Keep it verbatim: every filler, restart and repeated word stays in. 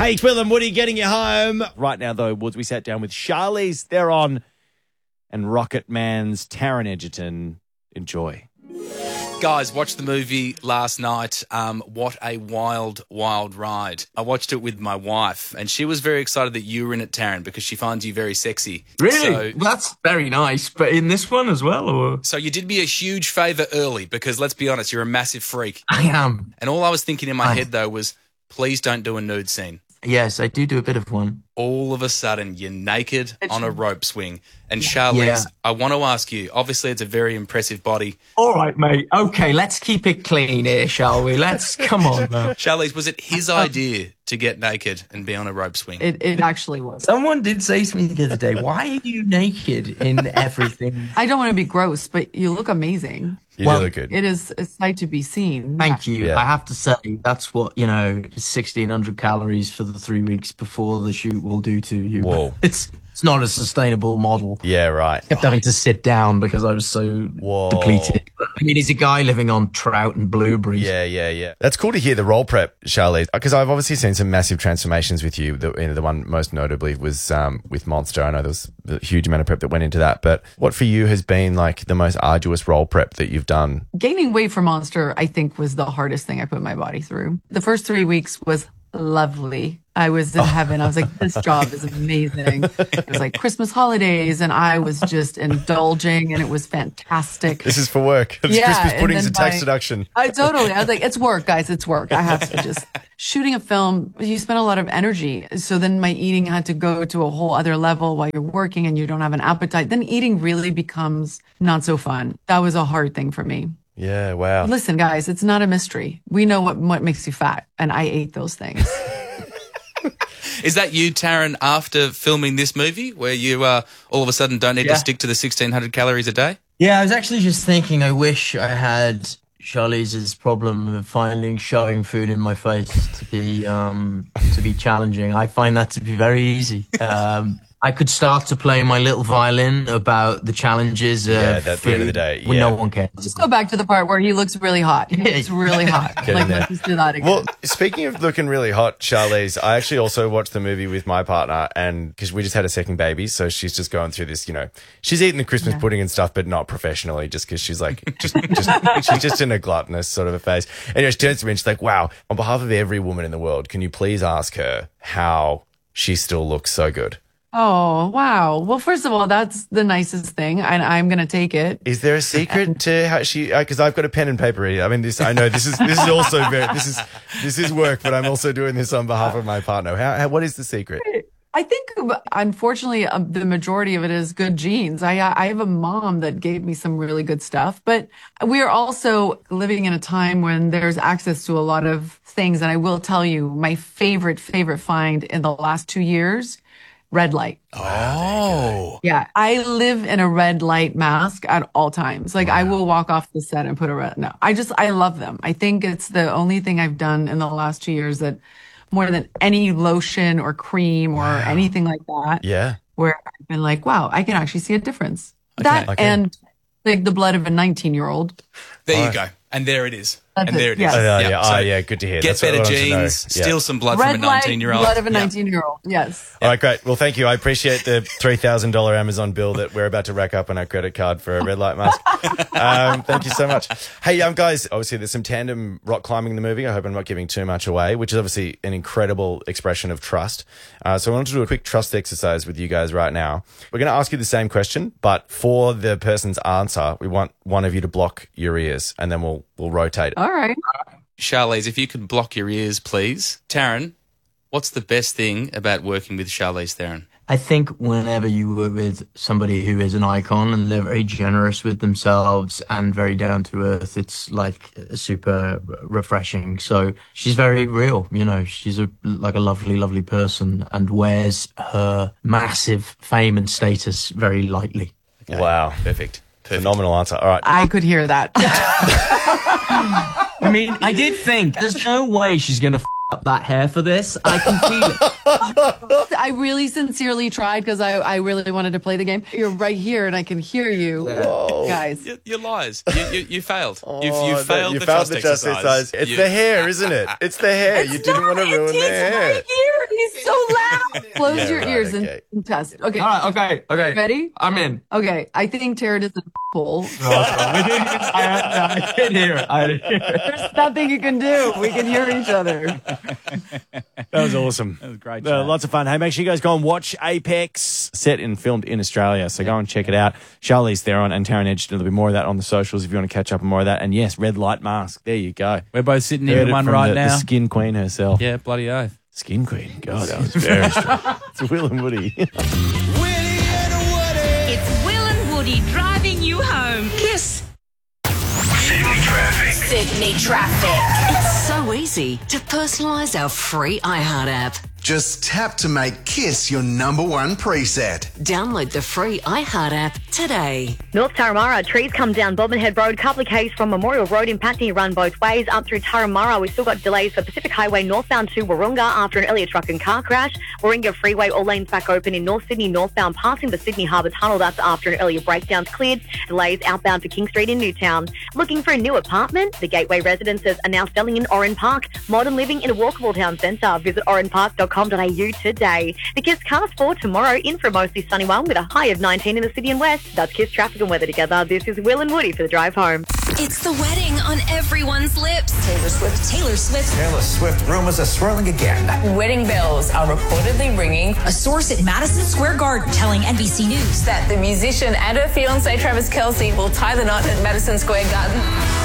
Hey, Will and Woody getting you home. Right now, though, Woods, we sat down with Charlize Theron and Rocket Man's Taron Egerton. Enjoy. Guys, watched the movie last night. Um, what a wild, wild ride. I watched it with my wife, and she was very excited that you were in it, Taron, because she finds you very sexy. Really? So, That's very nice. But in this one as well? Or? so you did me a huge favour early, because let's be honest, you're a massive freak. I am. And all I was thinking in my I- head, though, was please don't do a nude scene. Yes, I do do a bit of one. All of a sudden, you're naked on a rope swing. And Charlize, Yeah. I want to ask you, obviously it's a very impressive body. All right, mate. Okay, let's keep it clean here, shall we? Let's, come on, man. Charlize, was it his idea to get naked and be on a rope swing? It, it actually was. Someone did say to me the other day, why are you naked in everything? I don't want to be gross, but you look amazing. You Well, do look good. It is a sight to be seen. Thank you. Yeah. I have to say, that's what, you know, sixteen hundred calories for the three weeks before the shoot will do to you. Whoa. It's it's not a sustainable model. Yeah, right. Kept having to sit down because I was so Whoa. depleted. I mean, he's a guy living on trout and blueberries. Yeah, yeah, yeah. That's cool to hear the role prep, Charlize, because I've obviously seen some massive transformations with you. The, you know, the one most notably was um, with Monster. I know there was a huge amount of prep that went into that. But what for you has been like the most arduous role prep that you've done? Gaining weight for Monster, I think, was the hardest thing I put my body through. The first three weeks was lovely. I was in heaven. I was like, this job is amazing. It was like Christmas holidays, and I was just indulging, and it was fantastic. This is for work. It's Yeah, Christmas and pudding's then a tax my- deduction. I totally. I was like, it's work, guys. It's work. I have to just shooting a film. You spend a lot of energy. So then my eating had to go to a whole other level while you're working and you don't have an appetite. Then eating really becomes not so fun. That was a hard thing for me. Yeah, wow. Listen, guys, it's not a mystery. We know what, what makes you fat, and I ate those things. Is that you, Taron, after filming this movie, where you uh, all of a sudden don't need to Yeah. stick to the sixteen hundred calories a day? Yeah, I was actually just thinking, I wish I had Charlize's problem of finding shoving food in my face to be um, to be challenging. I find that to be very easy. Um, I could start to play my little violin about the challenges of Yeah, at the end of the food day, when yeah. no one cares. Just go back to the part where he looks really hot. He looks really hot. in Like, there. let's just do that again. Well, speaking of looking really hot, Charlize, I actually also watched the movie with my partner, and because we just had a second baby, so she's just going through this, you know, she's eating the Christmas pudding and stuff, but not professionally, just because she's like, just, just, she's just in a gluttonous sort of a phase. Anyway, she turns to me and she's like, wow, on behalf of every woman in the world, can you please ask her how she still looks so good? Oh, wow. Well, first of all, that's the nicest thing, and I'm going to take it. Is there a secret to how she? Because I've got a pen and paper here. I mean, this. I know this is this is also very this is this is work, but I'm also doing this on behalf of my partner. How? how what is the secret? I think, unfortunately, uh, the majority of it is good genes. I I have a mom that gave me some really good stuff, but we are also living in a time when there's access to a lot of things. And I will tell you, my favorite, favorite find in the last two years, red light. Oh. Yeah. I live in a red light mask at all times. Like I will walk off the set and put a red, no, I just, I love them. I think it's the only thing I've done in the last two years that more than any lotion or cream or anything like that. Yeah. Where I've been like, wow, I can actually see a difference. That Okay. and like the blood of a nineteen year old. There you Right. go. And there it is. That's and it. there it is. Yes. Oh, yeah, Yep. yeah, So oh, yeah, good to hear. Get That's what I better wanted to know. genes, Yeah. steal some blood Red from a light, nineteen-year-old. blood of a Yeah. nineteen year old. Yes. All right, great. Well, thank you. I appreciate the three thousand dollars Amazon bill that we're about to rack up on our credit card for a red light mask. Um, thank you so much. Hey, um, guys, obviously there's some tandem rock climbing in the movie. I hope I'm not giving too much away, which is obviously an incredible expression of trust. Uh, so I wanted to do a quick trust exercise with you guys right now. We're going to ask you the same question, but for the person's answer, we want one of you to block your ears, and then we'll we'll rotate. All right. Charlize, if you could block your ears, please. Taron, what's the best thing about working with Charlize Theron? I think whenever you work with somebody who is an icon and they're very generous with themselves and very down to earth, it's like super refreshing. So she's very real, you know, she's a, like a lovely, lovely person and wears her massive fame and status very lightly. Wow. Perfect. Perfect. Phenomenal answer. All right. I could hear that. I mean, I did think there's no way she's going to f- up that hair for this. I can feel it. I really sincerely tried because I, I really wanted to play the game. You're right here and I can hear you. Whoa. Guys. You, you're liars. You, you, you failed. Oh, you've, you failed you the failed trust the trust exercise. exercise. It's You- the hair, isn't it? It's the hair. you didn't want to ruin the hair. Right here. He's so loud. Close Yeah, your right, ears okay. and test. Okay. All right, okay, okay. Ready? I'm in. Okay. I think Taryn is a bull. I can hear it. I can hear it. There's nothing you can do. We can hear each other. That was awesome. That was great. Uh, chat. lots of fun. Hey, make sure you guys go and watch Apex, set and filmed in Australia. So go and check it out. Charlize Theron and Taron Egerton. There'll be more of that on the socials if you want to catch up on more of that. And yes, Red Light Mask. There you go. We're both sitting Heard here in it one from right the, now. the Skin Queen herself. Yeah, bloody oath. Skin Queen. God, that was very strong. It's Will and Woody. It's Will and Woody driving you home. Kiss. Sydney traffic. Sydney traffic. It's so easy to personalise our free iHeart app. Just tap to make Kiss your number one preset. Download the free iHeart app today. North Turramurra, trees come down Bobbin Head Road, couple of Ks from Memorial Road impacting run both ways. Up through Turramurra, we've still got delays for Pacific Highway northbound to Warunga after an earlier truck and car crash. Warringah Freeway, all lanes back open in North Sydney northbound passing the Sydney Harbour Tunnel. That's after an earlier breakdown's cleared. Delays outbound to King Street in Newtown. Looking for a new apartment? The Gateway Residences are now selling in Oran Park. Modern living in a walkable town centre. Visit oran park dot com dot a u today. The Kiss cast for tomorrow in for a mostly sunny one with a high of nineteen in the city and west. That's Kiss traffic and weather together. This is Will and Woody for the drive home. It's the wedding on everyone's lips. Taylor Swift. Taylor Swift. Taylor Swift rumors are swirling again. Wedding bells are reportedly ringing. A source at Madison Square Garden telling N B C News That the musician and her fiancé Travis Kelce will tie the knot at Madison Square Garden.